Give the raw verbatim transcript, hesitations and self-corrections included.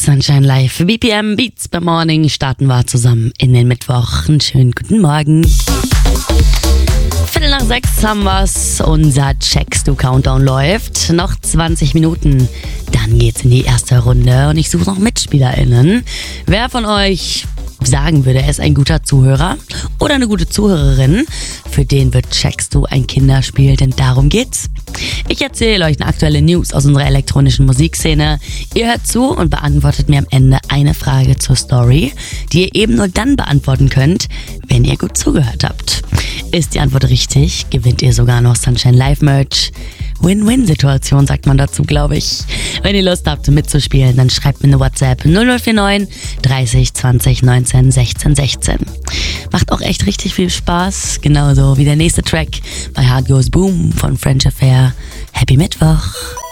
Sunshine Live. B P M Beats by Morning starten wir zusammen in den Mittwoch. Einen schönen guten Morgen. Viertel nach sechs haben wir's. Unser Checkst-Du-Countdown läuft. Noch zwanzig Minuten. Dann geht's in die erste Runde und ich suche noch MitspielerInnen. Wer von euch sagen würde, er ist ein guter Zuhörer oder eine gute Zuhörerin, für den wird Checkst Du ein Kinderspiel, denn darum geht's. Ich erzähle euch eine aktuelle News aus unserer elektronischen Musikszene. Ihr hört zu und beantwortet mir am Ende eine Frage zur Story, die ihr eben nur dann beantworten könnt, wenn ihr gut zugehört habt. Ist die Antwort richtig, gewinnt ihr sogar noch Sunshine Live Merch. Win-Win-Situation sagt man dazu, glaube ich. Wenn ihr Lust habt mitzuspielen, dann schreibt mir eine WhatsApp null null vier neun dreißig zwanzig neunzehn sechzehn sechzehn. Macht auch echt richtig viel Spaß, genauso wie der nächste Track bei Heart Goes Boom von French Affair. Happy Mittwoch!